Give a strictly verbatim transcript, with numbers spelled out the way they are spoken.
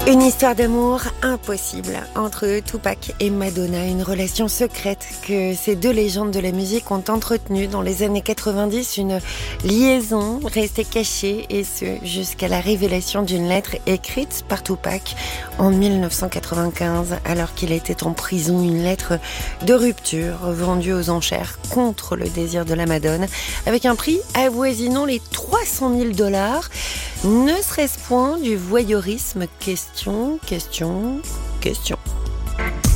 Une histoire d'amour impossible entre Tupac et Madonna, une relation secrète que ces deux légendes de la musique ont entretenue dans les années quatre-vingt-dix, une liaison restée cachée et ce jusqu'à la révélation d'une lettre écrite par Tupac en mille neuf cent quatre-vingt-quinze alors qu'il était en prison, une lettre de rupture vendue aux enchères contre le désir de la Madone avec un prix avoisinant les trois cent mille dollars. Ne serait-ce point du voyeurisme? Question, question, question.